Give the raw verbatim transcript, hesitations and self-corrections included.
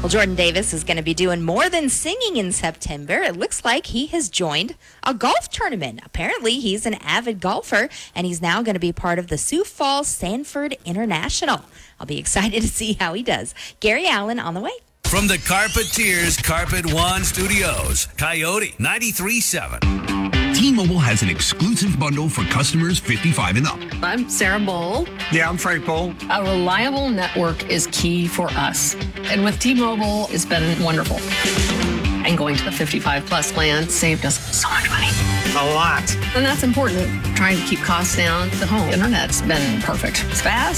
Well, Jordan Davis is going to be doing more than singing in September. It looks like he has joined a golf tournament. Apparently, he's an avid golfer, and he's now going to be part of the Sioux Falls Sanford International. I'll be excited to see how he does. Gary Allen on the way. From the Carpeteers Carpet One Studios, Coyote ninety-three point seven. T-Mobile has an exclusive bundle for customers fifty-five and up. I'm Sarah Bowl. Yeah, I'm Frank Bowl. A reliable network is key for us. And with T-Mobile, it's been wonderful. And going to the fifty-five plus plan saved us so much money. A lot. And that's important. Trying to keep costs down. The home internet's been perfect. It's fast.